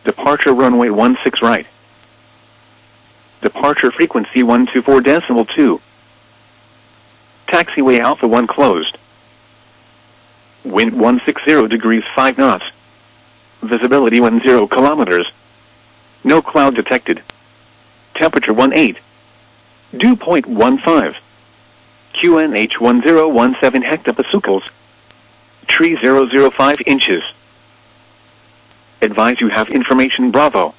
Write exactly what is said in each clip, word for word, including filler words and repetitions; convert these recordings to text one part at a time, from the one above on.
Departure runway one six right. Departure frequency one two four decimal two. Taxiway Alpha one closed. Wind one sixty degrees five knots. Visibility one zero kilometers. No cloud detected. Temperature one eight. Dew point one five. Q N H one zero one seven hectopascals. Tree zero zero five inches. Advise you have information Bravo.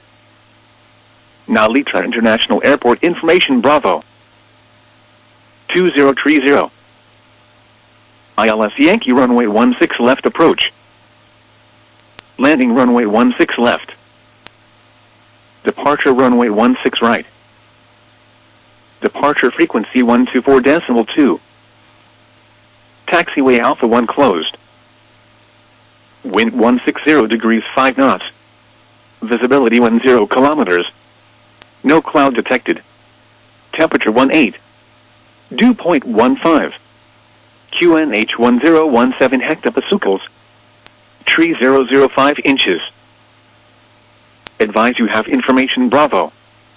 Nalitra International Airport information Bravo. two zero three zero. I L S Yankee runway one six left approach. Landing runway one six left. Departure runway one six right. Departure frequency one two four decimal two. Taxiway Alpha one closed. Wind one sixty degrees five knots. Visibility one zero kilometers. No cloud detected. Temperature one eight. Dew point one five. Q N H one zero one seven hectopascals. Tree zero zero five inches. Advise you have information Bravo.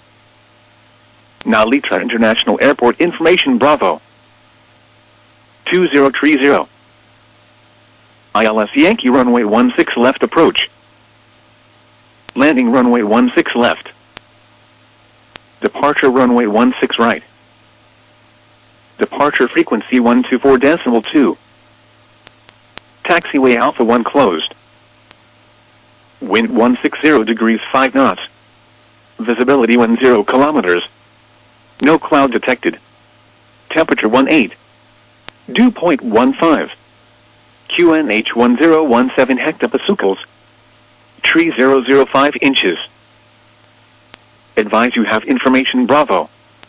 Nalitra International Airport information Bravo. two zero three zero. I L S Yankee runway one six left approach. Landing runway one six left. Departure runway one six right. Departure frequency one two four decimal two. Taxiway Alpha one closed. Wind one sixty degrees five knots. Visibility one zero kilometers. No cloud detected. Temperature one eight. Dew point one five. Q N H one zero one seven hectopascals. Tree zero zero five inches. Advise you have information Bravo.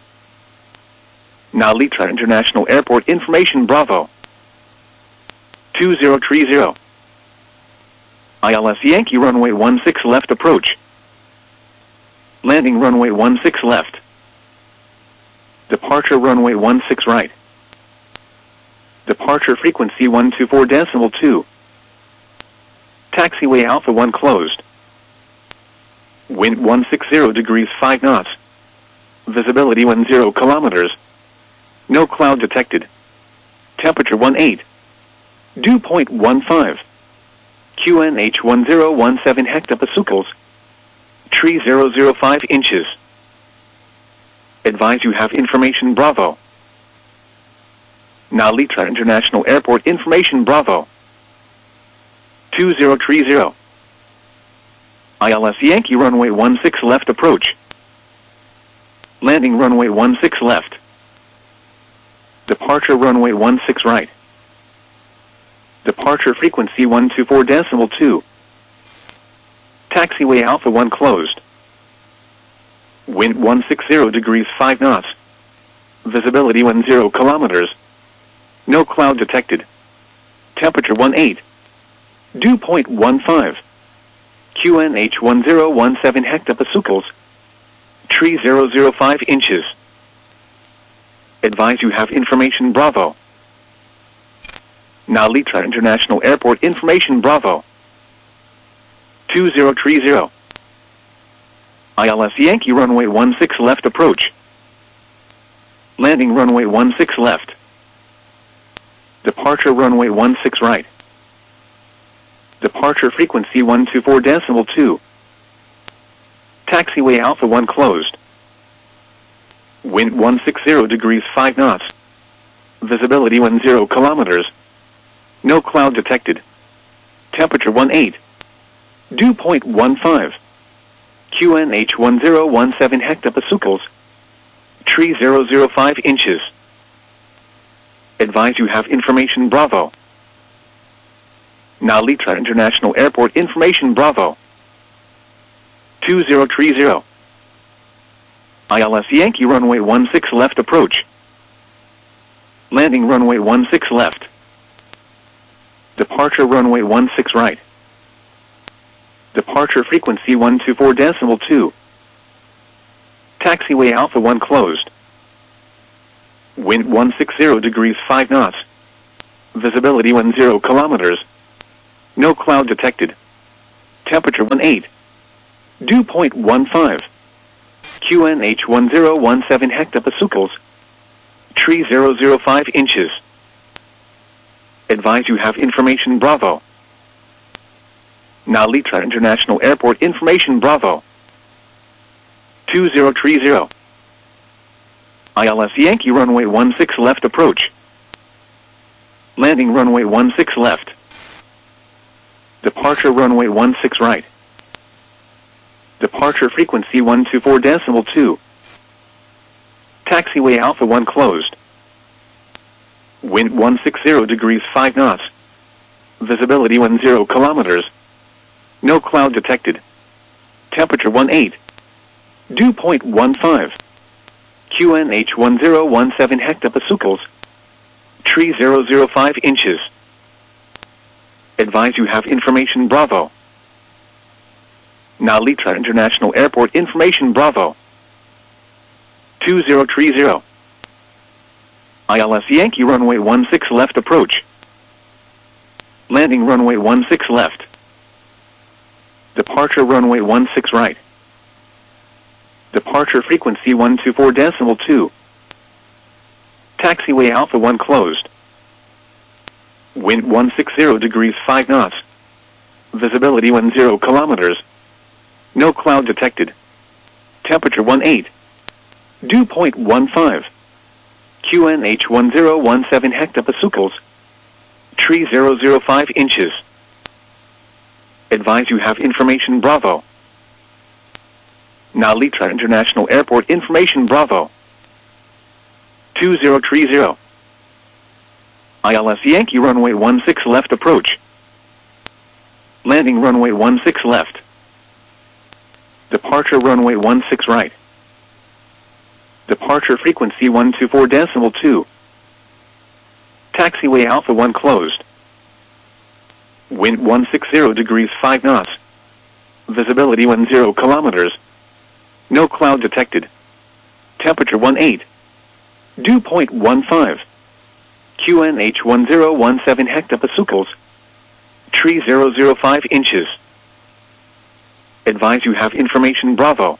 Nalitra International Airport information Bravo. two zero three zero. I L S Yankee runway one six left approach. Landing runway one six left. Departure runway one six right. Departure frequency one two four decimal two. Taxiway Alpha one closed. Wind one sixty degrees five knots. Visibility one zero kilometers. No cloud detected. Temperature one eight. Dew point one five. Q N H one zero one seven hectopascals. Tree zero zero five inches. Advise you have information Bravo. Nalitra International Airport information Bravo. two zero three zero. I L S Yankee runway one six left approach. Landing runway one six left. Departure runway one six right. Departure frequency one two four decimal two. Taxiway Alpha one closed. Wind one sixty degrees five knots. Visibility one zero kilometers. No cloud detected. Temperature one eight. Dew point one five. Q N H one zero one seven hectopascals. Tree zero zero five inches. Advise you have information Bravo. Nalitra International Airport information Bravo. two zero three zero. I L S Yankee runway one six left approach. Landing runway one six left. Departure runway one six right. Departure frequency one two four decimal two. Taxiway Alpha one closed. Wind one sixty degrees five knots. Visibility one zero kilometers. No cloud detected. Temperature one eight. Dew point one five. Q N H one zero one seven hectopascals. Tree zero zero five inches. Advise you have information Bravo. Nalitra International Airport information Bravo. two zero three zero. I L S Yankee runway one six left approach. Landing runway one six left. Departure runway one six right. Departure frequency one two four decimal two. Taxiway Alpha one closed. Wind one sixty degrees five knots. Visibility one zero kilometers. No cloud detected. Temperature one eight. Dew point one five. Q N H one zero one seven hectopascals. Tree zero zero five inches. Advise you have information Bravo. Nalitra International Airport information Bravo. two zero three zero. I L S Yankee runway one six left approach. Landing runway one six left. Departure runway one six right. Departure frequency one two four decimal two. Taxiway Alpha one closed. Wind one sixty degrees five knots. Visibility one zero kilometers. No cloud detected. Temperature one eight. Dew point one five. Q N H one zero one seven hectopascals. Tree zero zero five inches. Advise you have information Bravo. Nalitra International Airport information Bravo. two zero three zero. I L S Yankee runway one six left approach. Landing runway one six left. Departure runway one six right. Departure frequency one two four decimal two. Taxiway Alpha one closed. Wind one sixty degrees five knots. Visibility one zero kilometers. No cloud detected. Temperature one eight. Dew point one five. Q N H one zero one seven hectopascals. Tree zero zero five inches. Advise you have information Bravo. Nalitra International Airport information Bravo. two zero three zero. I L S Yankee runway one six left approach. Landing runway one six left. Departure runway one six right. Departure frequency one two four decimal two. Taxiway Alpha one closed. Wind one sixty degrees five knots. Visibility one zero kilometers. No cloud detected. Temperature one eight. Dew point one five. Q N H one zero one seven hectopascals. Tree zero zero five inches. Advise you have information Bravo.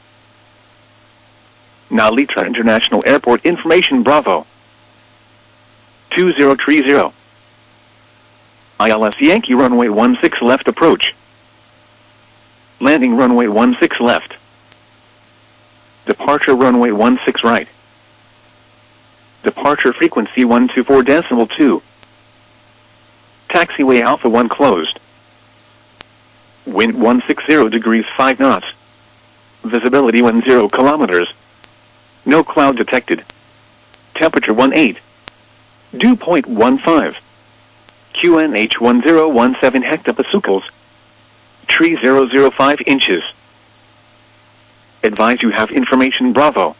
Nalitra International Airport information Bravo. two zero three zero. I L S Yankee runway one six left approach. Landing runway one six left. Departure runway one six right. Departure frequency one two four decimal two. Taxiway Alpha one closed. Wind one sixty degrees five knots. Visibility one zero kilometers. No cloud detected. Temperature one eight. Dew point one five. Q N H one zero one seven hectopascals. Tree zero zero five inches. Advise you have information Bravo.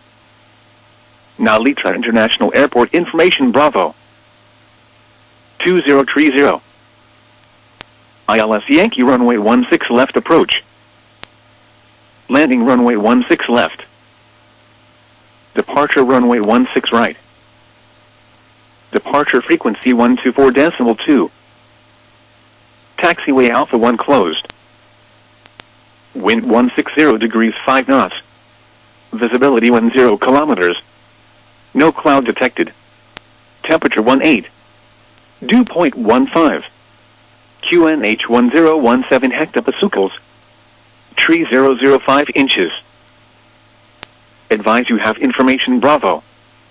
Nalitra International Airport information Bravo. two zero three zero. I L S Yankee runway one six left approach. Landing runway one six left. Departure runway one six right. Departure frequency one two four decimal two. Taxiway Alpha one closed. Wind one sixty degrees five knots. Visibility one zero kilometers. No cloud detected. Temperature one eight. Dew point one five. Q N H one zero one seven hectopascals. Tree zero zero five inches. Advise you have information Bravo.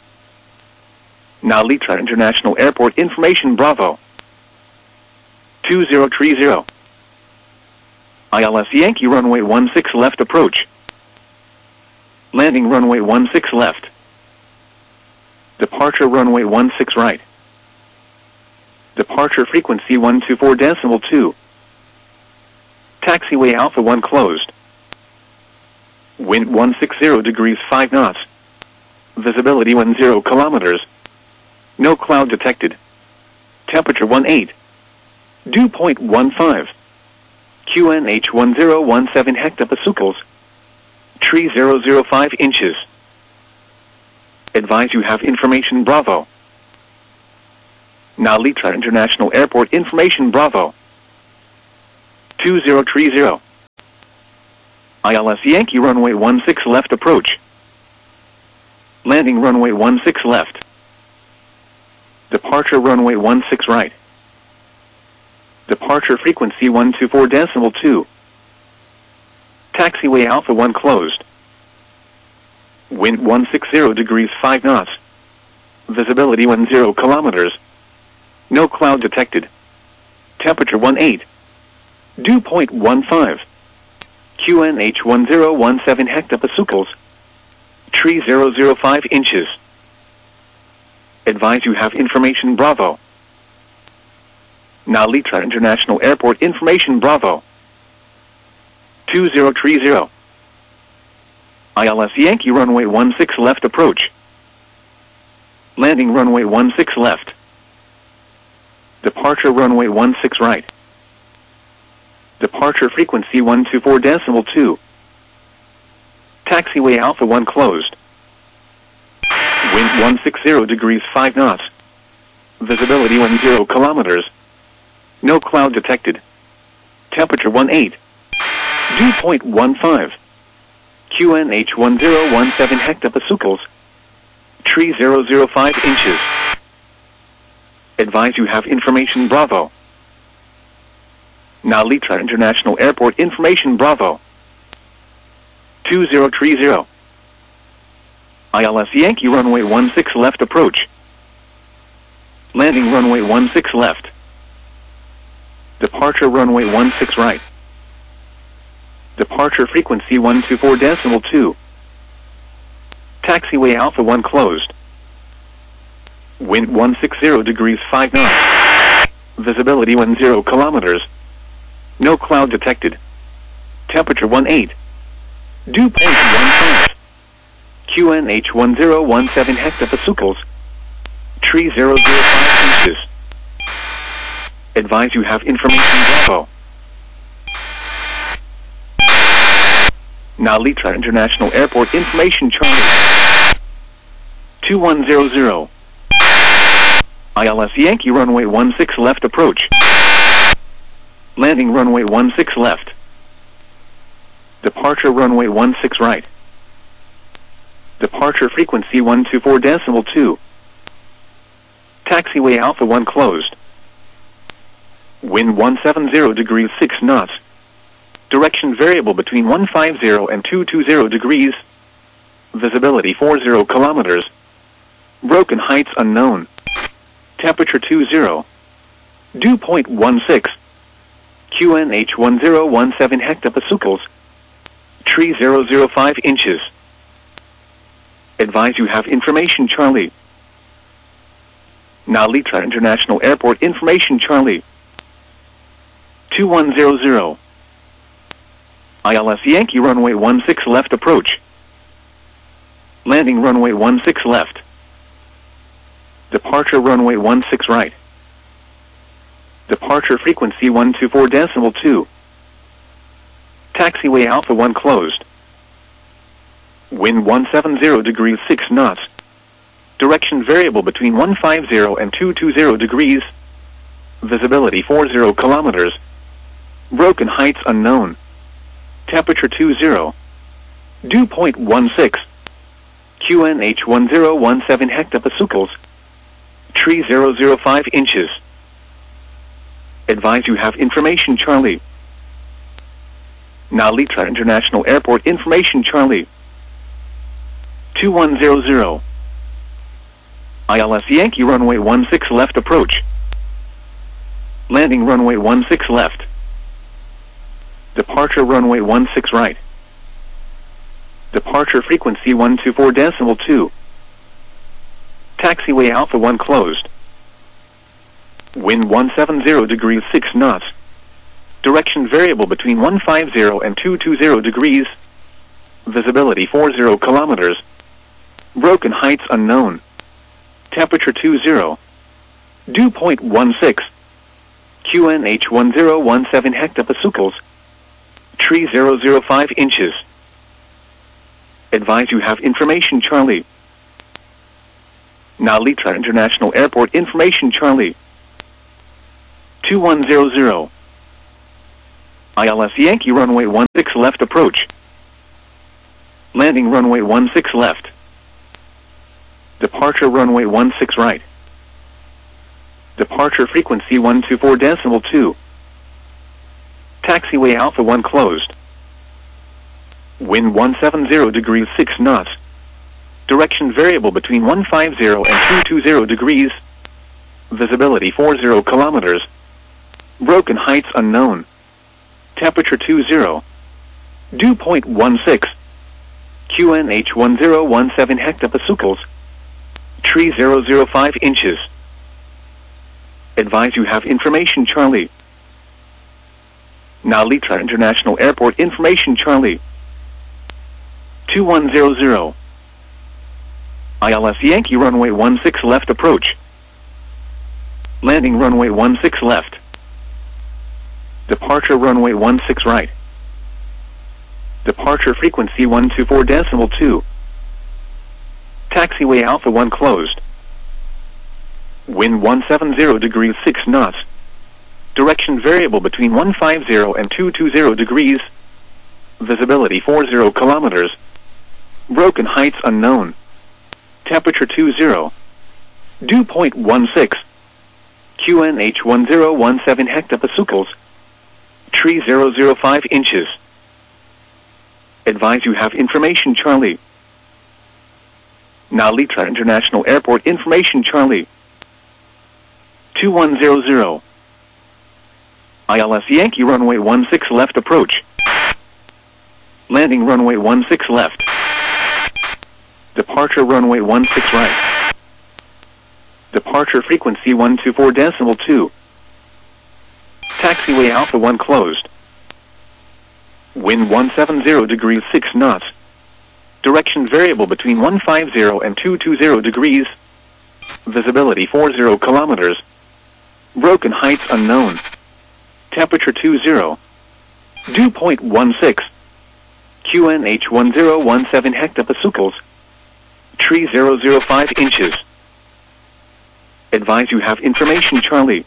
Nalitra International Airport information Bravo. two zero three zero. I L S Yankee runway one six left approach. Landing runway one six left. Departure runway one six right. Departure frequency one two four decimal two. Taxiway Alpha one closed. Wind one sixty degrees five knots. Visibility one zero kilometers. No cloud detected. Temperature one eight. Dew point one five. Q N H one zero one seven hectopascals. Tree zero zero five inches. Advise you have information Bravo. Nalitra International Airport information Bravo. two zero three zero. I L S Yankee runway one six left approach. Landing runway one six left. Departure runway one six right. Departure frequency one two four decimal two. Taxiway Alpha one closed. Wind one sixty degrees five knots. Visibility one zero kilometers. No cloud detected. Temperature one eight. Dew point one five. Q N H one zero one seven hectopascals. Tree zero zero five inches. Advise you have information Bravo. Nalitra International Airport information Bravo. two zero three zero. I L S Yankee runway one six left approach. Landing runway one six left. Departure runway one six right. Departure frequency one two four decimal two. Taxiway Alpha one closed. Wind one sixty degrees five knots. Visibility one zero kilometers. No cloud detected. Temperature one eight. Dew point one five. Q N H one zero one seven hectopascals. Tree zero zero five inches. Advise you have information Bravo. Nalitra International Airport information Bravo. two zero three zero. I L S Yankee runway one six left approach. Landing runway one six left. Departure runway one six right. Departure frequency one two four decimal two. Taxiway Alpha one closed. Wind one sixty degrees five knots. Visibility one zero kilometers. No cloud detected. Temperature one eight. Dew point one five. Q N H one zero one seven hectopascals. Tree zero zero five inches. Advise you have information Bravo. Nalitra International Airport information Charlie. two one zero zero. I L S Yankee runway one six left approach. Landing runway one six left. Departure runway one six right. Departure frequency one two four decimal two. Taxiway Alpha one closed. Wind one seventy degrees six knots. Direction variable between one fifty and two twenty degrees. Visibility forty kilometers. Broken heights unknown. Temperature two zero. Dew point one six. Q N H one zero one seven hectopascals. Tree zero zero five inches. Advise you have information Charlie. Nalitra International Airport information Charlie. two one zero zero. I L S Yankee runway one six left approach. Landing runway one six left. Departure runway one six right. Departure frequency one two four decimal two. Taxiway Alpha one closed. Wind one seventy degrees six knots. Direction variable between one fifty and two twenty degrees. Visibility forty kilometers. Broken heights unknown. Temperature two zero. Dew point one six. Q N H one zero one seven hectopascals. Tree zero zero five inches. Advise you have information Charlie. Nalitra International Airport information Charlie. two one zero zero. I L S Yankee runway one six left approach. Landing runway one six left. Departure runway one six right. Departure frequency one two four decimal two. Taxiway Alpha one closed. Wind one seventy degrees six knots. Direction variable between one fifty and two twenty degrees. Visibility forty kilometers. Broken heights unknown. Temperature two zero. Dew point one six. Q N H one zero one seven hectopascals. Tree zero zero five inches. Advise you have information Charlie. Nalitra International Airport information Charlie. two one zero zero. I L S Yankee runway one six left approach. Landing runway one six left. Departure runway one six right. Departure frequency one two four decimal two. Taxiway Alpha one closed. Wind one seven zero degrees six knots. Direction variable between one five zero and two two zero degrees. Visibility forty kilometers. Broken heights unknown. Temperature two zero. Dew point one six. Q N H one zero one seven hectopascals. Tree zero zero five inches. Advise you have information Charlie. Now Litra International Airport information Charlie. two one zero zero. I L S Yankee runway one six left approach. Landing runway one six left. Departure runway one six right. Departure frequency one two four decimal two. Taxiway Alpha one closed. Wind one seven zero degrees six knots. Direction variable between one five zero and two two zero degrees. Visibility forty kilometers. Broken heights unknown. Temperature two zero. Dew point one six. Q N H one zero one seven hectopascals. Tree zero zero five inches. Advise you have information Charlie. Now Litra International Airport information Charlie. two one zero zero. I L S Yankee runway one six left approach. Landing runway one six left. Departure runway one six right. Departure frequency one two four decimal two. Taxiway Alpha one closed. Wind one seven zero degrees six knots. Direction variable between one five zero and two two zero degrees. Visibility forty kilometers. Broken heights unknown. Temperature two zero. Dew point one six. Q N H one zero one seven hectopascals. Tree zero zero five inches. Advise you have information Charlie.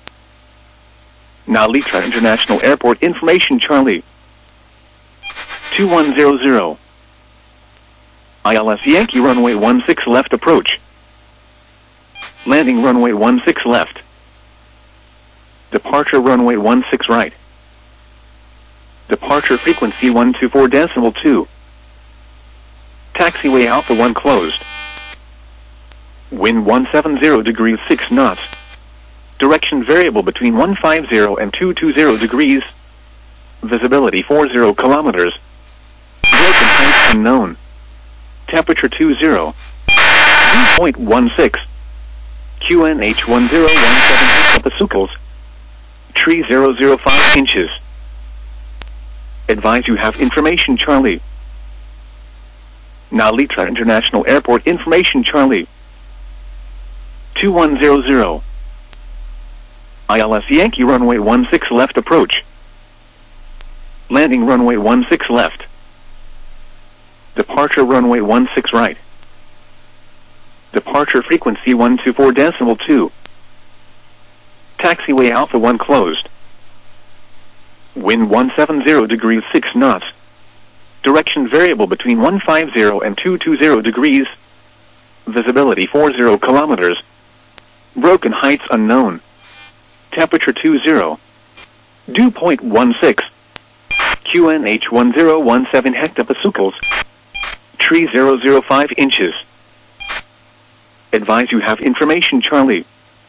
Now Litra International Airport information Charlie. two one zero zero. I L S Yankee runway one six left approach. Landing runway one six left. Departure runway one six right. Departure frequency one two four decimal two. Taxiway Alpha one closed. Wind one seven zero degrees six knots. Direction variable between one five zero and two two zero degrees. Visibility forty kilometers. Broken heights unknown. Temperature two zero. Dew point one six. Q N H one zero one seven hectopascals. Tree zero zero five inches. Advise you have information Charlie. Now Litra International Airport information Charlie. two one zero zero. I L S Yankee runway one six left approach. Landing runway one six left. Departure runway one six right. Departure frequency one two four decimal two. Taxiway Alpha one closed. Wind one seven zero degrees six knots. Direction variable between one five zero and two two zero degrees. Visibility forty kilometers. Broken heights unknown. Temperature two zero. Dew point one six. Q N H one zero one seven hectopascals. Tree zero zero five inches. Advise you have information Charlie.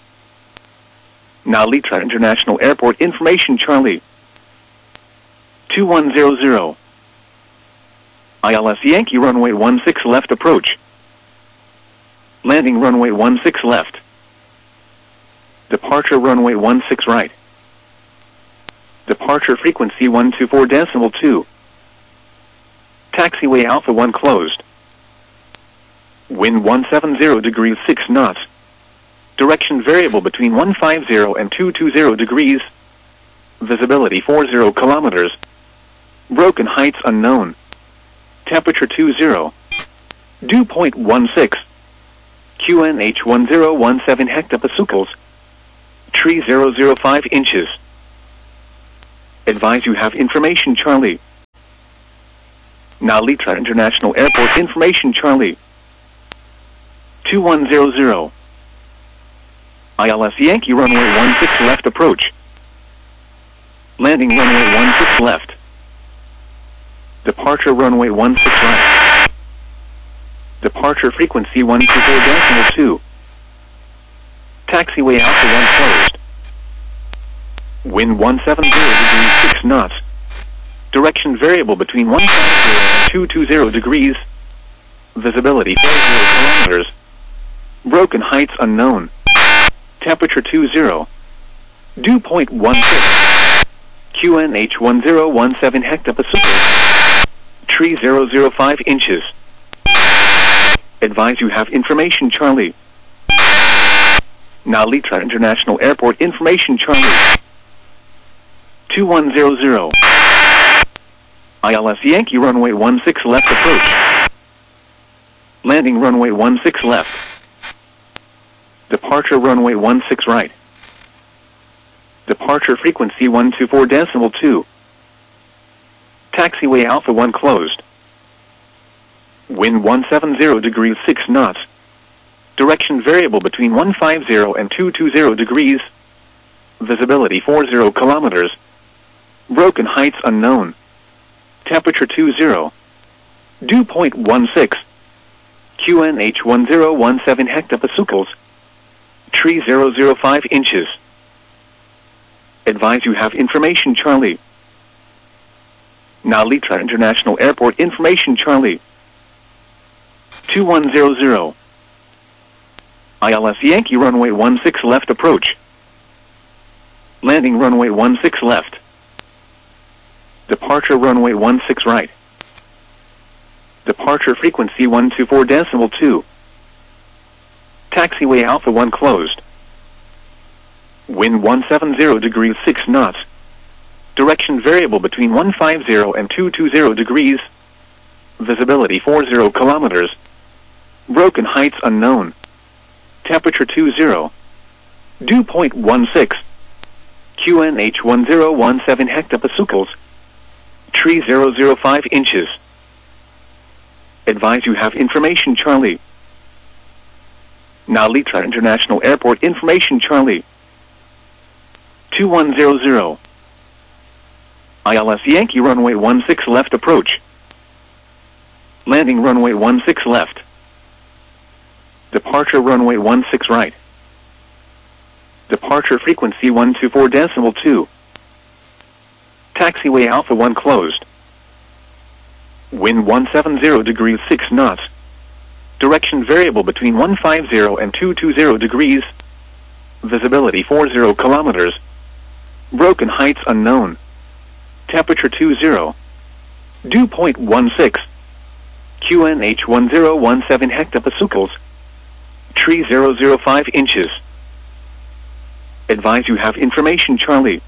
Now Litra International Airport information Charlie. two one zero zero. I L S Yankee runway one six left approach. Landing runway one six left. Departure runway one six right. Departure frequency one two four decimal two. Taxiway Alpha one closed. Wind one seven zero degrees six knots. Direction variable between one five zero and two two zero degrees. Visibility forty kilometers. Broken heights unknown. Temperature two zero. Dew point one six. Q N H one zero one seven hectopascals. Tree zero zero five inches. Advise you have information Charlie. Now Litra International Airport information Charlie. two one zero zero. I L S Yankee runway one six left approach. Landing runway one six left. Departure runway one six right. Departure frequency one two four decimal two. Taxiway Alpha one closed. Wind one seven zero degrees six knots. Direction variable between one five zero and two two zero degrees. Visibility four zero kilometers. Broken heights unknown. Temperature two zero. Dew point one six. Q N H one zero one seven hectopascals. Tree zero zero five inches. Advise you have information Charlie. Now Litra International Airport information Charlie. two one zero zero. I L S Yankee runway one six left approach. Landing runway one six left. Departure runway one six right. Departure frequency one two four decimal two. Taxiway Alpha one closed. Wind one seven zero degrees six knots. Direction variable between one five zero and two two zero degrees. Visibility four zero kilometers. Broken heights unknown. Temperature two zero. Dew point one six. Q N H one zero one seven hectopascals. Tree zero zero five inches. Advise you have information Charlie. Now Litra International Airport information Charlie. two one zero zero. I L S Yankee runway one six left approach. Landing runway one six left. Departure runway one six right. Departure frequency one two four decimal two. Taxiway Alpha one closed. Wind one seven zero degrees six knots. Direction variable between one five zero and two two zero degrees. Visibility four zero kilometers. Broken heights unknown. Temperature two zero. Dew point one six. Q N H one zero one seven hectopascals. Tree zero zero five inches. Advise you have information Charlie. Now Litra International Airport information Charlie. two one zero zero. I L S Yankee runway one six left approach. Landing runway one six left. Departure runway one six right. Departure frequency one two four decimal two. Taxiway Alpha one closed. Wind one seven zero degrees six knots. Direction variable between one five zero and two two zero degrees. Visibility four zero kilometers. Broken heights unknown. Temperature two zero. Dew point one six. Q N H one zero one seven hectopascals. Tree zero zero five inches. Advise you have information Charlie.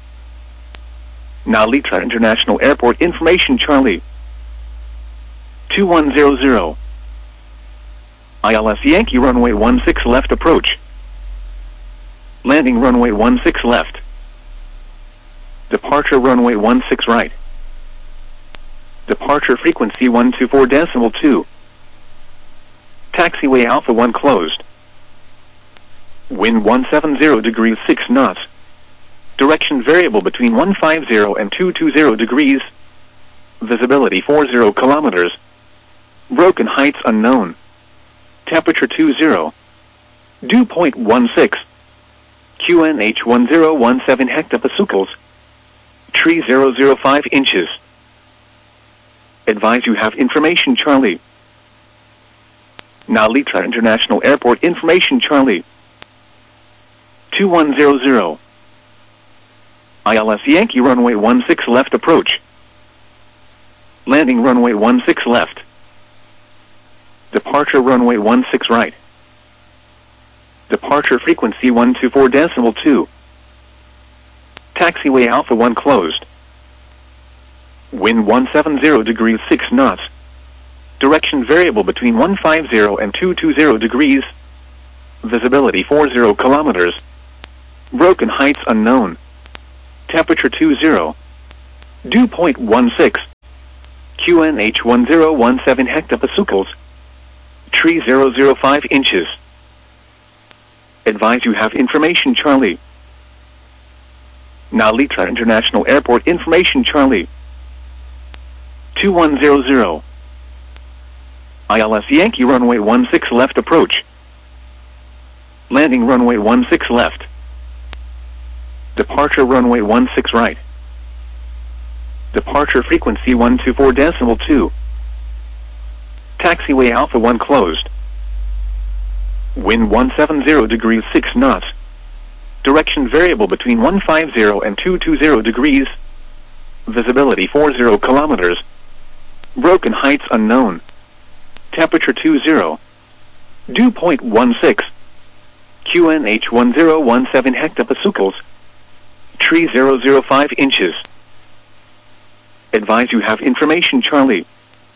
Now Litra International Airport information Charlie. two one zero zero. I L S Yankee runway one six left approach. Landing runway one six left. Departure runway one six right. Departure frequency one two four decimal two. Taxiway Alpha one closed. Wind one seven zero degrees six knots. Direction variable between one five zero and two two zero degrees. Visibility four zero kilometers. Broken heights unknown. Temperature two zero. Dew point one six. Q N H one zero one seven hectopascals. Tree zero zero five inches. Advise you have information Charlie. Now Litra International Airport information Charlie. two one zero zero. I L S Yankee runway one six left approach. Landing runway one six left. Departure runway one six right. Departure frequency one two four decimal two. Taxiway Alpha one closed. Wind one seven zero degrees six knots. Direction variable between one five zero and two two zero degrees. Visibility four zero kilometers. Broken heights unknown. Temperature two zero. Dew point one six. Q N H one zero one seven hectopascals. Tree zero zero five inches. Advise you have information Charlie. Nalitra International Airport information Charlie. two one zero zero. I L S Yankee runway one six left approach. Landing runway one six left. Departure runway one six right. Departure frequency one two four decimal two. Taxiway Alpha one closed. Wind one seven zero degrees six knots. Direction variable between one five zero and two two zero degrees. Visibility forty kilometers. Broken heights unknown. Temperature two zero. Dew point one six. Q N H one zero one seven hectopascals. Tree zero zero five inches. Advise you have information Charlie.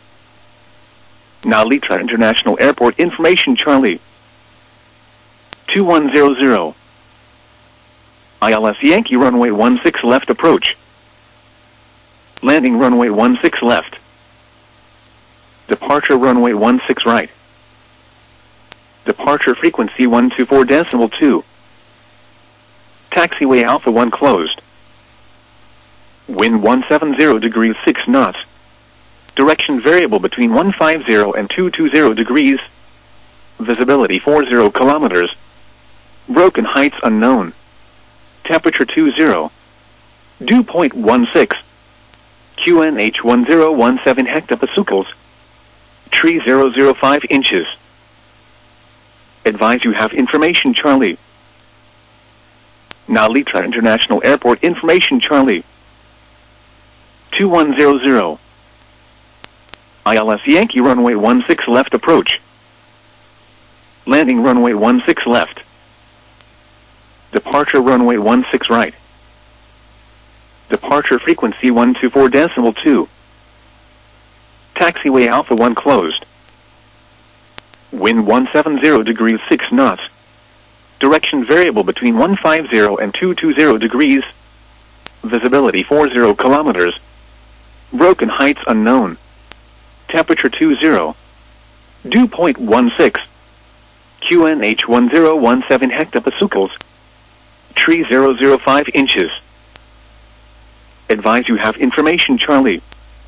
Nalitra International Airport information Charlie. two one zero zero. I L S Yankee runway one six left approach. Landing runway one six left. Departure runway one six right. Departure frequency one two four decimal two. Taxiway Alpha one closed. Wind one seven zero degrees six knots. Direction variable between one five zero and two two zero degrees. Visibility forty kilometers. Broken heights unknown. Temperature two zero. Dew point one six. Q N H one zero one seven hectopascals. Tree zero zero five inches. Advise you have information Charlie. Nalitra International Airport information Charlie. two one zero zero. I L S Yankee runway one six left approach. Landing runway one six left. Departure runway one six right. Departure frequency one two four decimal two. Taxiway Alpha one closed. Wind one seven zero degrees six knots. Direction variable between one five zero and two two zero degrees. Visibility forty kilometers. Broken heights unknown. Temperature two zero. Dew point one six. Q N H one zero one seven hectopascals. Tree zero zero five inches. Advise you have information Charlie.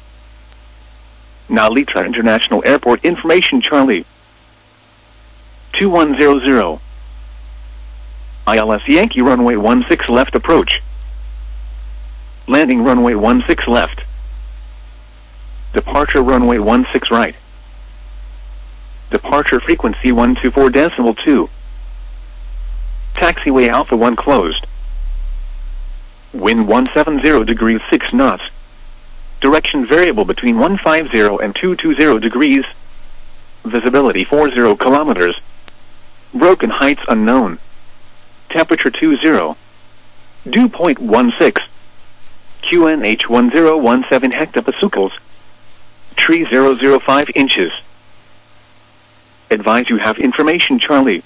Nalitra International Airport information Charlie. two one zero zero. I L S Yankee runway one six left approach. Landing runway one six left. Departure runway one six right. Departure frequency one two four decimal two. Taxiway Alpha one closed. Wind one seven zero degrees six knots. Direction variable between one five zero and two two zero degrees. Visibility forty kilometers. Broken heights unknown. Temperature two zero. Dew point one six. Q N H one zero one seven hectopascals. Tree zero zero five inches. Advise you have information Charlie.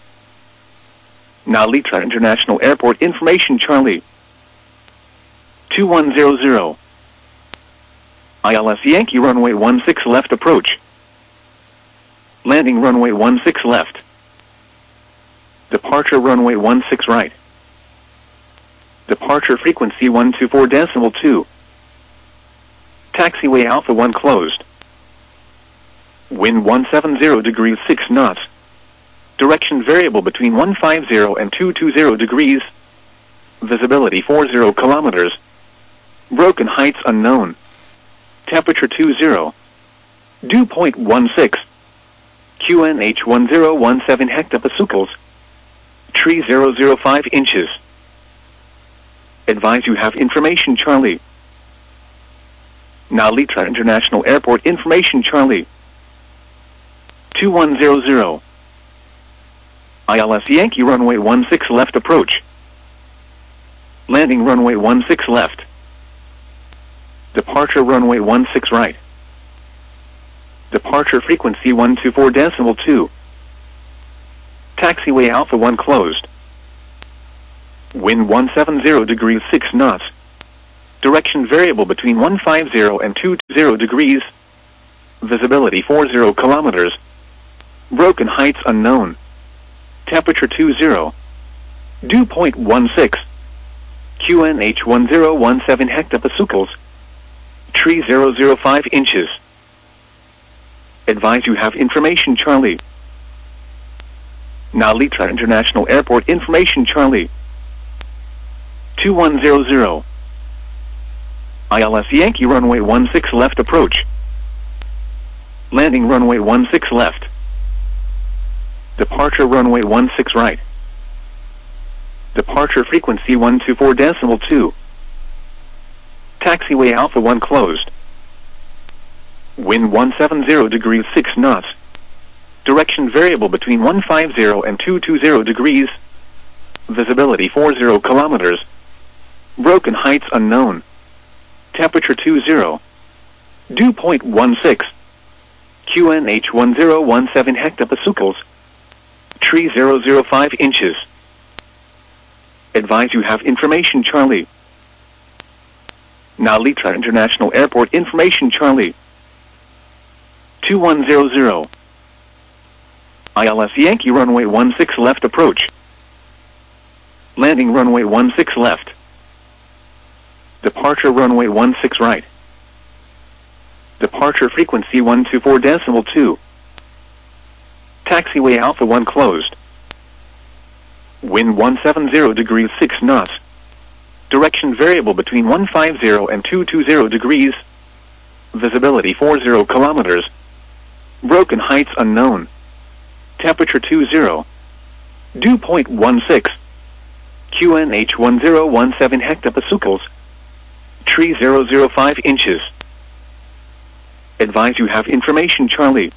Nalitra International Airport information Charlie. two one zero zero. I L S Yankee runway one six left approach. Landing runway one six left. Departure runway one six right. Departure frequency one two four decimal two. Taxiway Alpha one closed. Wind one seven zero degrees six knots. Direction variable between one five zero and two two zero degrees. Visibility forty kilometers. Broken heights unknown. Temperature two zero. Dew point one six. Q N H one zero one seven hectopascals. Tree zero zero five inches. Advise you have information Charlie. Nalitra International Airport information Charlie. two one zero zero. I L S Yankee runway one six left approach. Landing runway one six left. Departure runway one six right. Departure frequency one two four decimal two. Taxiway Alpha one closed. Wind one seven zero degrees six knots. Direction variable between one fifty and two twenty degrees. Visibility forty kilometers. Broken heights unknown. Temperature twenty. Dew point one six. Q N H one zero one seven hectopascals. Tree zero zero five inches. Advise you have information Charlie. Narita International Airport information Charlie. two one zero zero. I L S Yankee runway one six left approach. Landing runway one six left. Departure runway one six right. Departure frequency one two four decimal two. Taxiway Alpha one closed. Wind one seventy degrees six knots. Direction variable between one fifty and two twenty degrees. Visibility forty kilometers. Broken heights unknown. Temperature twenty. Dew point one six. Q N H one zero one seven hectopascals. Tree zero zero five inches. Advise you have information Charlie. Narita International Airport information Charlie. two one zero zero. I L S Yankee runway one six left approach. Landing runway one six left. Departure runway one six right. Departure frequency one two four decimal two. Taxiway Alpha one closed. Wind one seventy degrees six knots. Direction variable between one fifty and two twenty degrees. Visibility forty kilometers. Broken heights unknown. Temperature twenty. Dew point one six. Q N H one zero one seven hectopascals. Tree zero zero five inches. Advise you have information Charlie.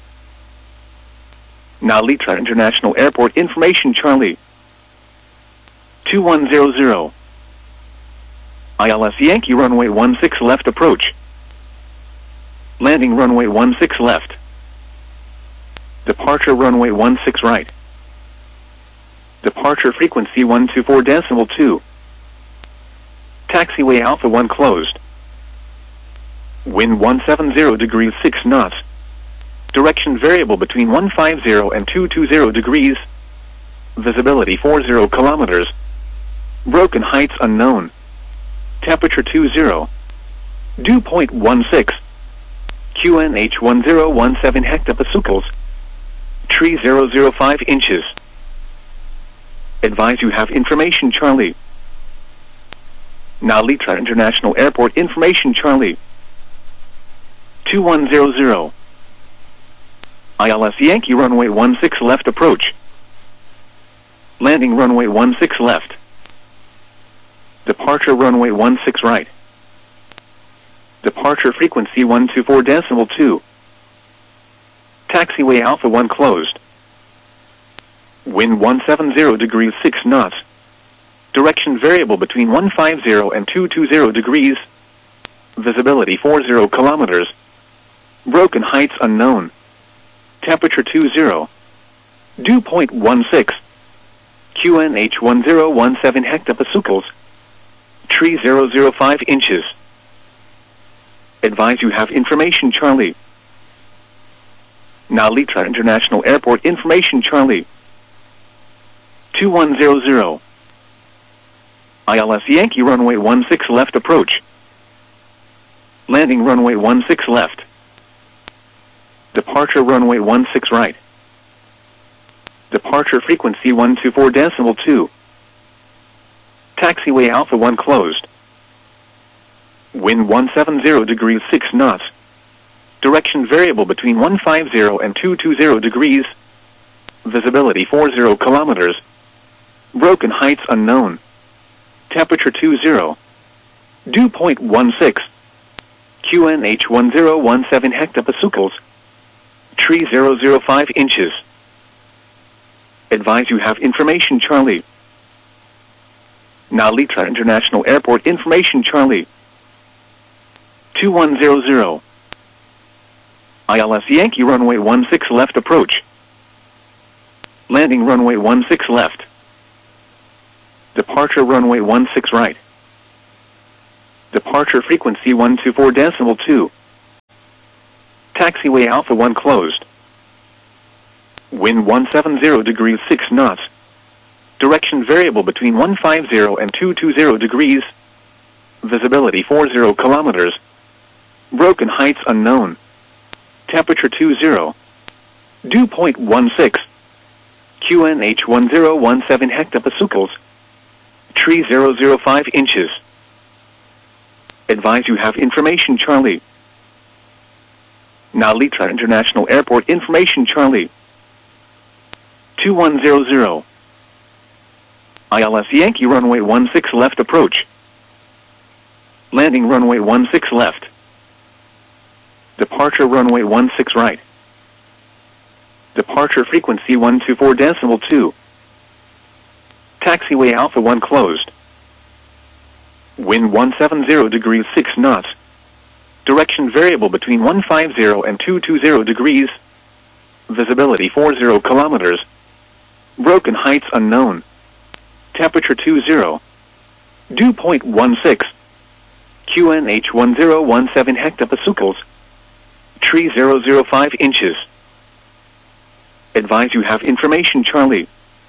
Narita International Airport information Charlie. two one zero zero. I L S Yankee runway one six left approach. Landing runway one six left. Departure runway one six right. Departure frequency one two four decimal two. Taxiway Alpha one closed. Wind one seventy degrees six knots. Direction variable between one fifty and two twenty degrees. Visibility forty kilometers. Broken heights unknown. Temperature twenty. Dew point one six. Q N H one zero one seven hectopascals. Tree zero zero five inches. Advise you have information Charlie. Narita International Airport information Charlie. two one zero zero. I L S Yankee runway one six left approach. Landing runway one six left. Departure runway one six right. Departure frequency one two four decimal two. Taxiway Alpha one closed. Wind one seventy degrees six knots. Direction variable between one fifty and two twenty degrees. Visibility forty kilometers. Broken heights unknown. Temperature twenty. Dew point one six. Q N H one zero one seven hectopascals. Tree zero zero five inches. Advise you have information Charlie. Narita International Airport information Charlie. two one zero zero. I L S Yankee runway one six left approach. Landing runway one six left. Departure runway one six right. Departure frequency one two four decimal two. Taxiway Alpha one closed. Wind one seventy degrees six knots. Direction variable between one fifty and two twenty degrees. Visibility forty kilometers. Broken heights unknown. Temperature twenty. Dew point one six. Q N H one zero one seven hectopascals. Tree zero zero five inches. Advise you have information Charlie. Narita International Airport information Charlie. two one zero zero. I L S Yankee runway one six left approach. Landing runway one six left. Departure runway one six right. Departure frequency one two four decimal two. Taxiway Alpha one closed. Wind one seven zero degrees six knots. Direction variable between one five zero and two two zero degrees. Visibility forty kilometers. Broken heights unknown. Temperature two zero. Dew point one six. Q N H one zero one seven hectopascals. Tree zero zero five inches. Advise you have information Charlie. Now Litra International Airport information Charlie. two one zero zero. I L S Yankee runway one six left approach. Landing runway one six left. Departure runway one six right. Departure frequency one two four decimal two. Taxiway Alpha one closed. Wind one seven zero degrees six knots. Direction variable between one five zero and two two zero degrees. Visibility forty kilometers. Broken heights unknown. Temperature two zero. Dew point one six. Q N H one zero one seven hectopascals. Tree zero zero five inches. Advise you have information Charlie.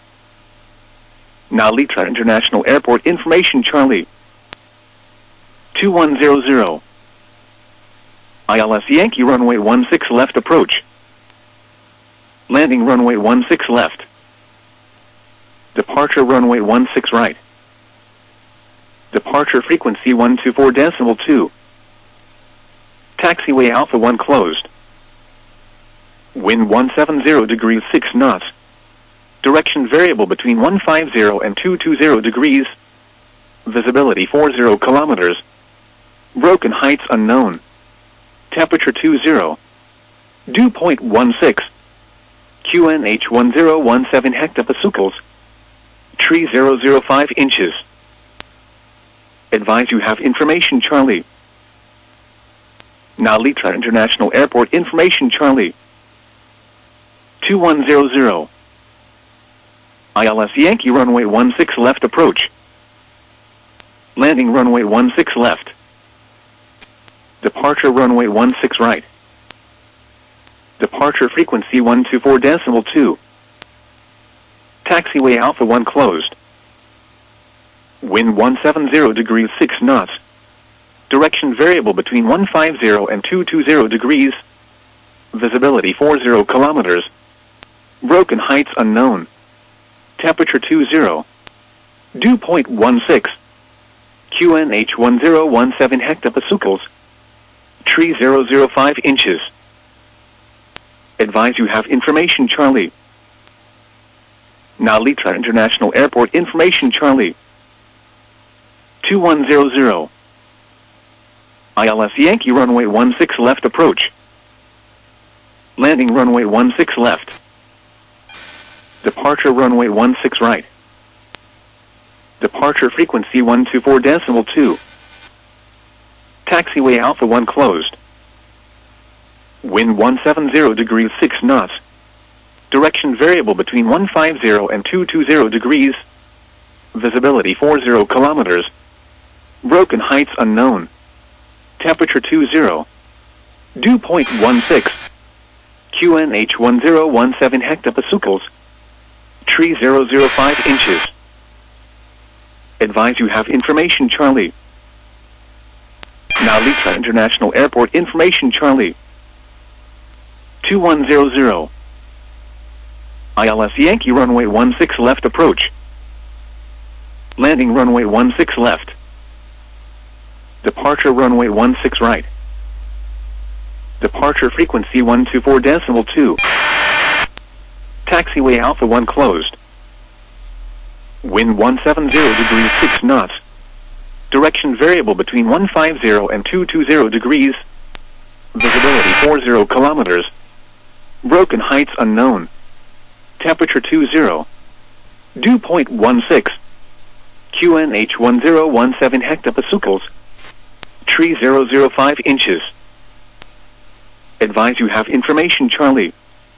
Now Litra International Airport information Charlie. two one zero zero. I L S Yankee runway one six left approach. Landing runway one six left. Departure runway one six right. Departure frequency one two four decimal two. Taxiway Alpha one closed. Wind one seven zero degrees six knots. Direction variable between one five zero and two two zero degrees. Visibility forty kilometers. Broken heights unknown. Temperature two zero. Dew point one six. Q N H one zero one seven hectopascals. Tree zero zero five inches. Advise you have information Charlie. Now Litra International Airport information Charlie. two one zero zero. I L S Yankee runway one six left approach. Landing runway one six left. Departure runway one six right. Departure frequency one two four decimal two. Taxiway Alpha one closed. Wind one seven zero degrees six knots. Direction variable between one five zero and two two zero degrees. Visibility forty kilometers. Broken heights unknown. Temperature two zero. Dew point one six. Q N H one zero one seven hectopascals. Tree zero zero five inches. Advise you have information Charlie. Now Litra International Airport information Charlie. two one zero zero. I L S Yankee runway one six left approach. Landing runway one six left. Departure runway one six right. Departure frequency one two four decimal two. Taxiway Alpha one closed. Wind one seven zero degrees six knots. Direction variable between one five zero and two two zero degrees. Visibility forty kilometers. Broken heights unknown. Temperature two zero. Dew point one six. Q N H one zero one seven hectopascals. Tree zero zero five inches. Advise you have information Charlie. Now Litra International Airport information Charlie. two one zero zero. I L S Yankee runway one six left approach. Landing runway one six left. Departure runway one six right. Departure frequency one two four decimal two. Taxiway Alpha one closed. Wind one seven zero degrees six knots. Direction variable between one five zero and two two zero degrees. Visibility forty kilometers. Broken heights unknown. Temperature two zero. Dew point one six. Q N H one zero one seven hectopascals. Tree zero zero five inches. Advise you have information Charlie.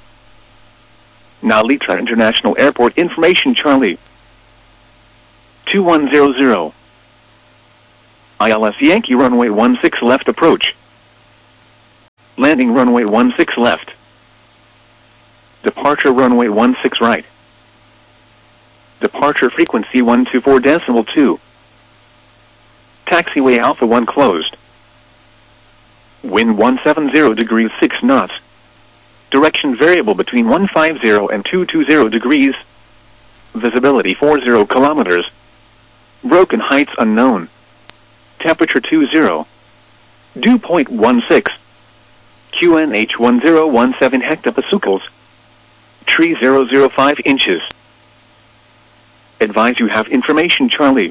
Now Litra International Airport information Charlie. two one zero zero. I L S Yankee runway one six left approach. Landing runway one six left. Departure runway one six right. Departure frequency one two four decimal two. Taxiway Alpha one closed. Wind one seven zero degrees six knots. Direction variable between one five zero and two two zero degrees. Visibility forty kilometers. Broken heights unknown. Temperature two zero. Dew point one six. Q N H one zero one seven hectopascals. Tree zero zero five inches. Advise you have information Charlie.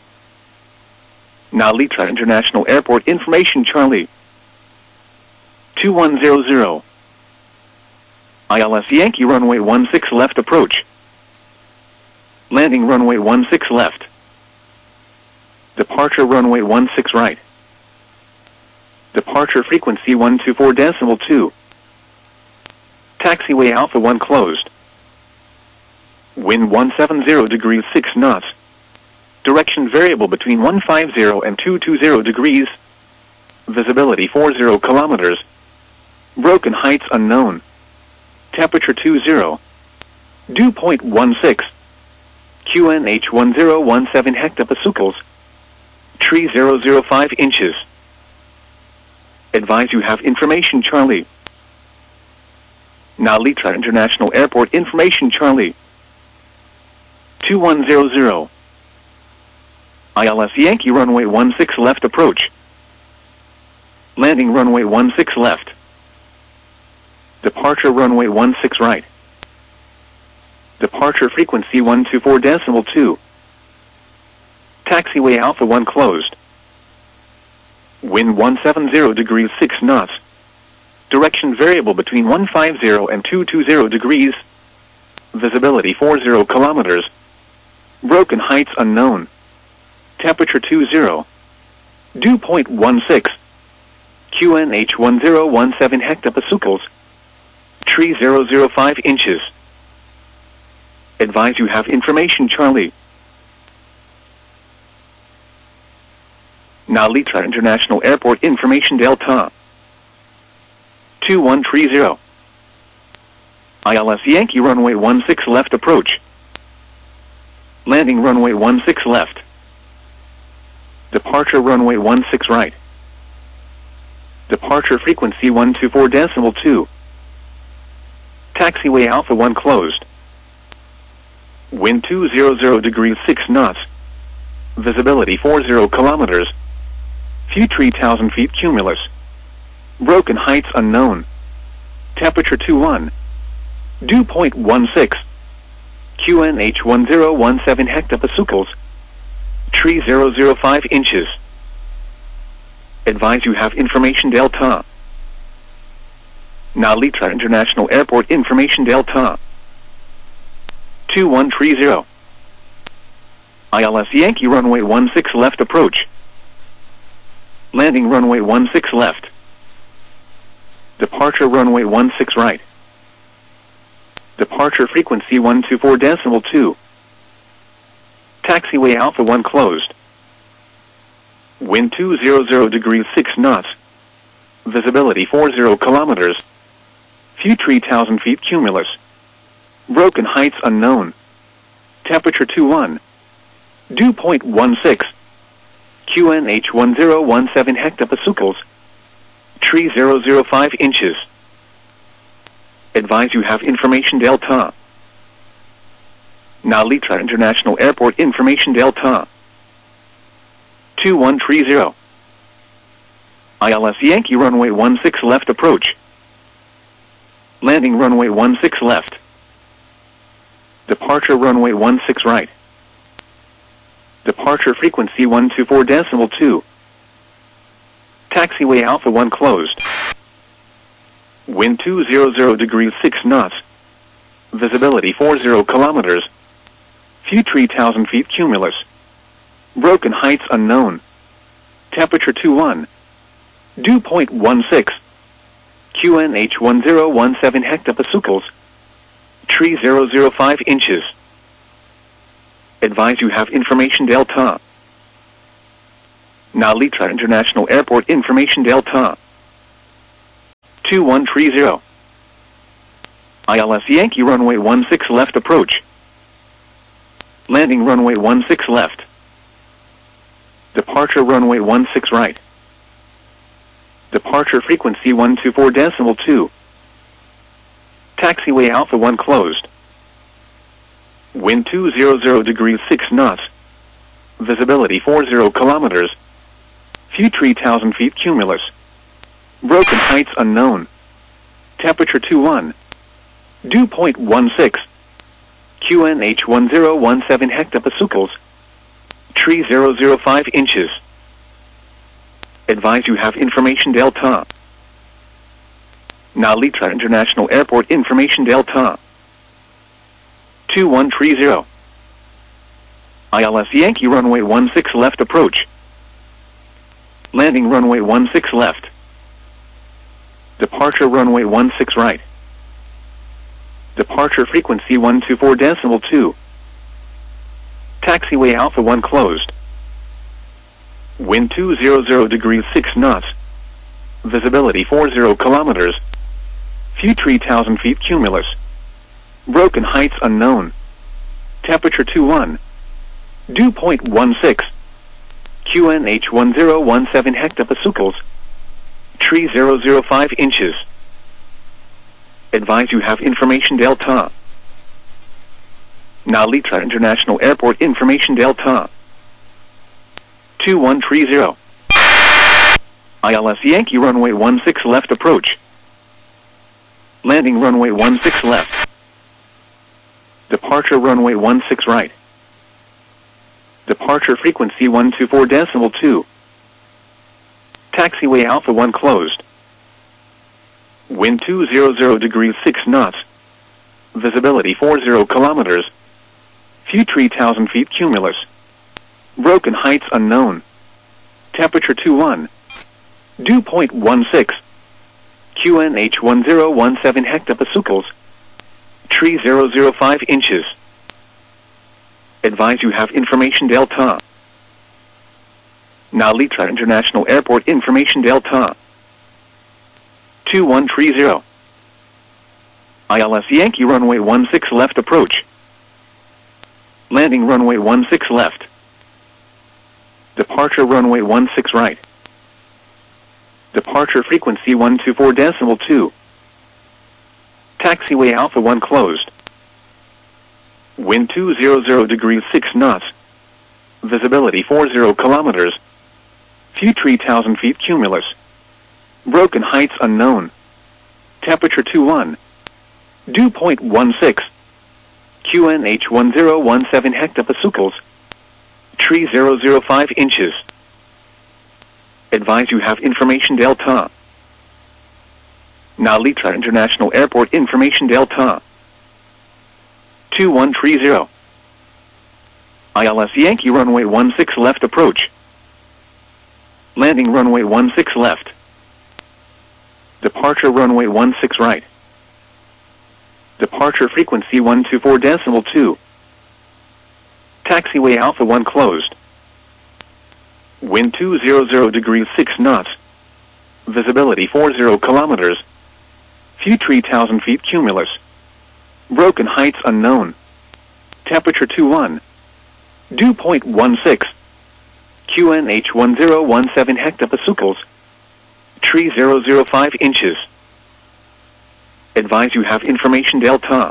Nalitra International Airport information Charlie. two one zero zero. I L S Yankee runway one six left approach. Landing runway one six left. Departure runway one six right. Departure frequency one two four decimal two. Taxiway Alpha one closed. Wind one seven zero degrees six knots. Direction variable between one five zero and two two zero degrees. Visibility forty kilometers. Broken heights unknown. Temperature two zero. Dew point one six. Q N H one zero one seven hectopascals. Tree zero zero five inches. Advise you have information Charlie. Nalitra International Airport information Charlie. two one zero zero. I L S Yankee runway one six left approach. Landing runway one six left. Departure runway one six right. Departure frequency one two four decimal two. Taxiway Alpha one closed. Wind one seven zero degrees six knots. Direction variable between one five zero and two two zero degrees. Visibility forty kilometers. Broken heights unknown. Temperature two zero. Dew point one six. Q N H one zero one seven hectopascals. Tree zero zero five inches. Advise you have information Charlie. Nalitra International Airport information Delta. two one three zero. I L S Yankee runway one six left approach. Landing runway one six left. Departure runway one six right. Departure frequency one two four decimal two. Taxiway Alpha one closed. Wind two hundred degrees six knots. Visibility forty kilometers. Few three thousand feet cumulus. Broken heights unknown. Temperature two one. Dew point one six. Q N H one zero one seven hectopascals. Tree zero zero five inches. Advise you have information Delta. Nalitra International Airport information Delta. two one three zero. I L S Yankee runway one six left approach. Landing runway one six left. Departure runway one six right. Departure frequency one two four decimal two. Taxiway Alpha one closed. Wind two hundred degrees six knots. Visibility forty kilometers. Few three thousand feet cumulus. Broken heights unknown. Temperature two one. Dew point one six. Q N H one zero one seven hectopascals. Tree zero zero five inches. Advise you have information Delta. Nalitra International Airport information Delta. two one three zero. I L S Yankee runway one six left approach. Landing runway one six left. Departure runway one six right. Departure frequency one two four decimal two. Taxiway Alpha one closed. Wind two hundred degrees six knots. Visibility forty kilometers. Few three thousand feet cumulus. Broken heights unknown. Temperature two one. Dew point one six. Q N H one zero one seven hectopascals. Tree zero zero five inches. Advise you have information Delta. Nalita International Airport information Delta. two one three zero. I L S Yankee runway one six left approach. Landing runway one six left. Departure runway one six right. Departure frequency one two four decimal two. Taxiway Alpha one closed. Wind two hundred degrees six knots. Visibility forty kilometers. Few three thousand feet cumulus. Broken heights unknown. Temperature two one. Dew point one six. Q N H one zero one seven hectopascals. Tree zero zero five inches. Advise you have information Delta. Nalita International Airport information Delta. two one three zero. I L S Yankee runway one six left approach. Landing runway one six left. Departure runway one six right. Departure frequency one two four decimal two. Taxiway Alpha one closed. Wind two hundred degrees six knots. Visibility forty kilometers. Few three thousand feet cumulus. Broken heights unknown. Temperature two one. Dew point one six. Q N H one zero one seven hectopascals. Tree zero zero five inches. Advise you have information Delta. Nalita International Airport information Delta. two one three zero. I L S Yankee runway one six left approach. Landing runway one six left. Departure runway one six right. Departure frequency one two four decimal two. Taxiway Alpha one closed. Wind two hundred degrees six knots. Visibility forty kilometers. Few three thousand feet cumulus. Broken heights unknown. Temperature two one. Dew point one six. Q N H one zero one seven hectopascals. Tree zero zero five inches. Advise you have information Delta. Nalita International Airport information Delta. two one three zero. I L S Yankee runway one six left approach. Landing runway one six left. Departure runway one six right. Departure frequency one two four decimal two. Taxiway Alpha one closed. Wind two hundred degrees six knots. Visibility forty kilometers. Few three thousand feet cumulus. Broken heights unknown. Temperature two one. Dew point one six. Q N H one zero one seven hectopascals. Tree zero zero five inches. Advise you have information Delta. Nalita International Airport information Delta. two one three zero. I L S Yankee runway one six left approach. Landing runway one six left. Departure runway one six right. Departure frequency one two four decimal two. Taxiway Alpha one closed. Wind two hundred degrees six knots. Visibility forty kilometers. Few three thousand feet cumulus. Broken heights unknown. Temperature two one. Dew point one six. Q N H one zero one seven hectopascals. Tree zero zero five inches. Advise you have information Delta.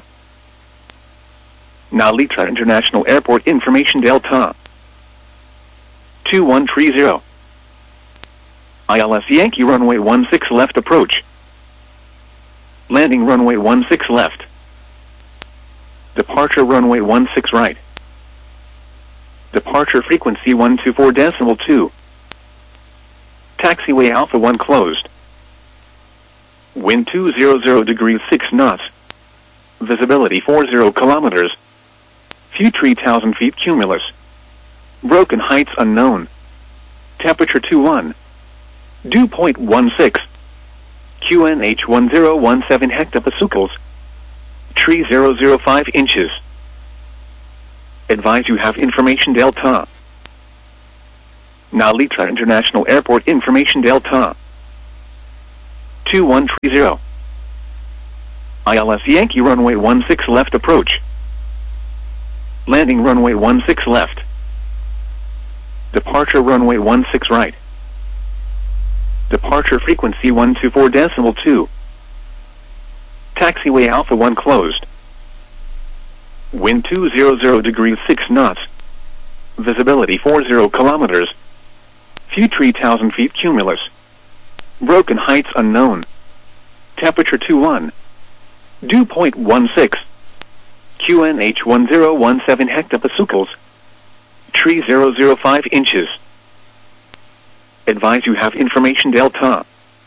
Nalita International Airport information Delta. two one three zero. I L S Yankee runway one six left approach. Landing runway one six left. Departure runway one six right. Departure frequency one two four decimal two. Taxiway Alpha one closed. Wind two hundred degrees six knots. Visibility forty kilometers. Few three thousand feet cumulus. Broken heights unknown. Temperature two one. Dew point one six. Q N H one zero one seven hectopascals. Tree zero zero five inches. Advise you have information Delta. Narita International Airport information Delta two one three zero. I L S Yankee runway one six left approach. Landing runway one six left. Departure runway one six right. Departure frequency one two four decimal two. Taxiway Alpha one closed. Wind two hundred degrees six knots. Visibility forty kilometers. Few three thousand feet cumulus. Broken heights unknown. Temperature two one. Dew point one six. Q N H one zero one seven hectopascals. Tree zero zero five inches. Advise you have information Delta.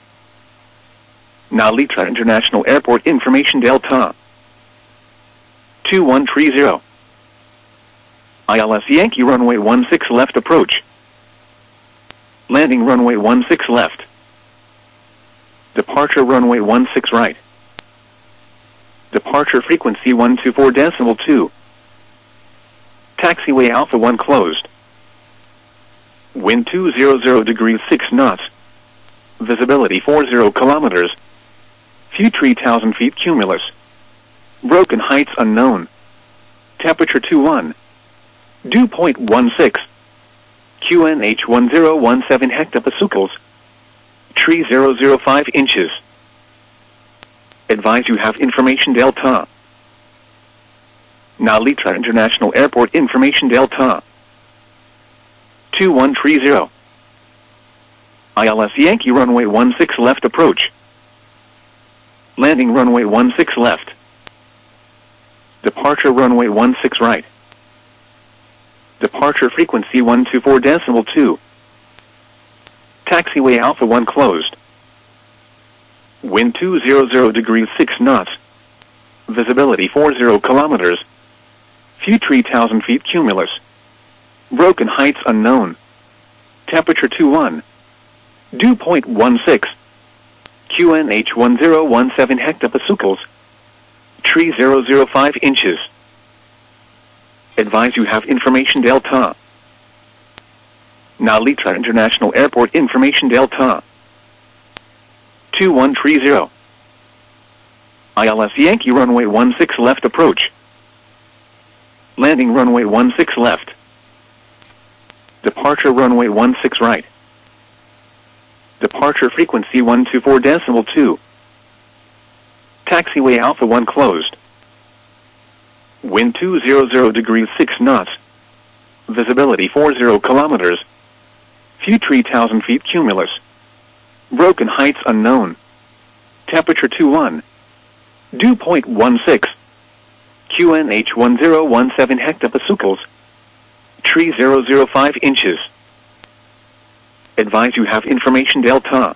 Narita International Airport information Delta two one three zero. I L S Yankee runway one six left approach. Landing runway one six left. Departure runway one six right. Departure frequency one two four decimal two. Taxiway Alpha one closed. Wind two hundred degrees six knots. Visibility forty kilometers. Few three thousand feet cumulus. Broken heights unknown. Temperature two one. Dew point one six. Q N H one zero one seven hectopascals. Tree zero zero five inches. Advise you have information Delta. Narita International Airport information Delta two one three zero. I L S Yankee runway one six left approach. Landing runway one six left. Departure runway one six right. Departure frequency one two four decimal two. Taxiway Alpha one closed. Wind two hundred degrees six knots. Visibility forty kilometers. Few three thousand feet cumulus. Broken heights unknown. Temperature two one. Dew point one six. Q N H one zero one seven hectopascals. Tree zero zero five inches. Advise you have information Delta. Narita International Airport information Delta two one three zero. I L S Yankee runway one six left approach. Landing runway one six left. Departure runway one six right. Departure frequency one two four decimal two. Taxiway Alpha one closed. Wind two hundred degrees six knots. Visibility forty kilometers. Few three thousand feet cumulus. Broken heights unknown. Temperature two one. Dew point one six. Q N H one zero one seven hectopascals. Tree zero zero five inches. Advise you have information Delta.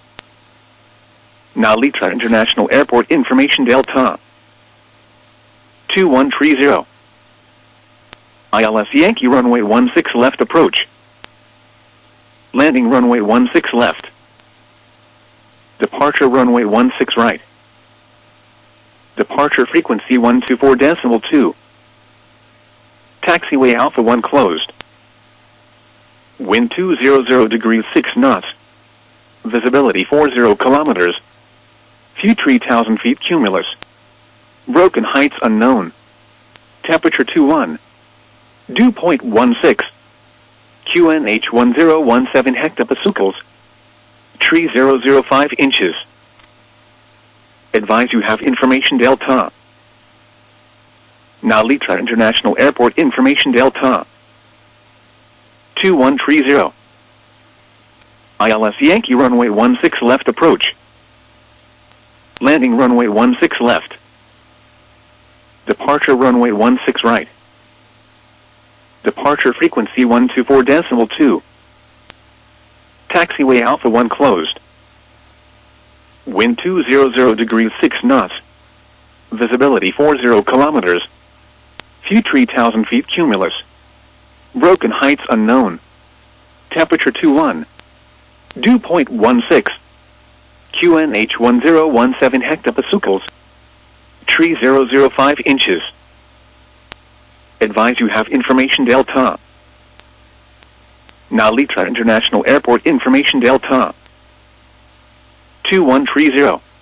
Narita International Airport information Delta two one three zero. I L S Yankee runway one six left approach. Landing runway one six left. Departure runway one six right. Departure frequency one two four decimal two. Taxiway Alpha one closed. Wind two hundred degrees six knots. Visibility forty kilometers. Few three thousand feet cumulus. Broken heights unknown. Temperature two one. Dew point one six. Q N H one zero one seven hectopascals. Tree zero zero five inches. Advise you have information Delta. Narita International Airport information Delta two one three zero. I L S Yankee runway one six left approach. Landing runway one six left. Departure runway one six right. Departure frequency one two four decimal two. Taxiway Alpha one closed. Wind two hundred degrees six knots. Visibility forty kilometers. Few three thousand feet cumulus. Broken heights unknown. Temperature two one. Dew point one six. Q N H one zero one seven hectopascals. Tree zero zero five inches. Advise you have information Delta. Nalitra International Airport information Delta. two one three zero.